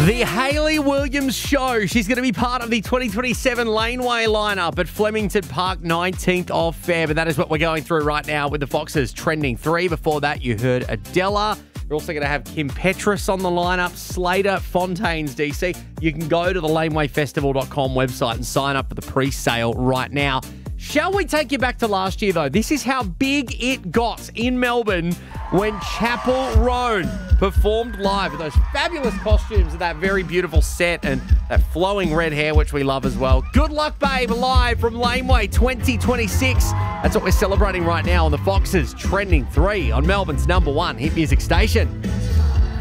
The Hayley Williams Show. She's going to be part of the 2027 Laneway lineup at Flemington Park, 19th of Feb. And that is what we're going through right now with the Foxes trending 3. Before that, you heard Adela. We're also going to have Kim Petras on the lineup, Slater, Fontaines, DC. You can go to the lanewayfestival.com website and sign up for the pre-sale right now. Shall we take you back to last year, though? This is how big it got in Melbourne when Chapel Roan performed live with those fabulous costumes and that very beautiful set and that flowing red hair, which we love as well. Good Luck Babe, live from Laneway 2026. That's what we're celebrating right now on the Foxes Trending 3 on Melbourne's #1 hit music station.